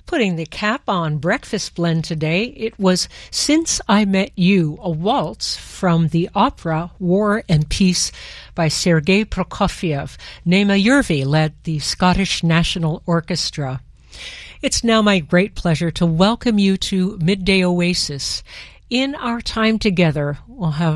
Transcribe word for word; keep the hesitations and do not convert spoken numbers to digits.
Putting the cap on Breakfast Blend today, it was Since I Met You, a waltz from the opera War and Peace by Sergei Prokofiev. Nema Yervi led the Scottish National Orchestra. It's now my great pleasure to welcome you to Midday Oasis. In our time together, we'll have